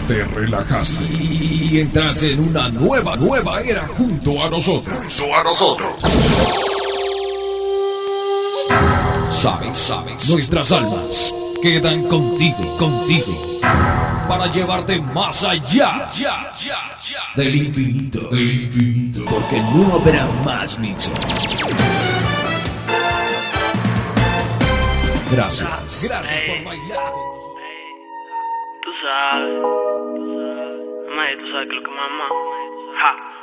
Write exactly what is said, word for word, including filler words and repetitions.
te relajaste y entras en una nueva, nueva era junto a nosotros. Junto a nosotros. Sabes, sabes, nuestras almas quedan contigo, contigo, para llevarte más allá, ya, ya, ya, del infinito, del infinito, porque no habrá más mixes. Gracias, gracias por bailar con nosotros. Tú sabes, tú sabes, mamá, tú sabes que lo que mamá, ja.